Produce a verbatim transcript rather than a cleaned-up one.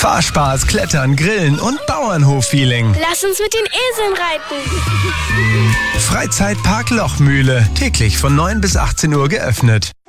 Fahrspaß, Klettern, Grillen und Bauernhof-Feeling. Lass uns mit den Eseln reiten. Freizeitpark Lochmühle. Täglich von neun bis achtzehn Uhr geöffnet.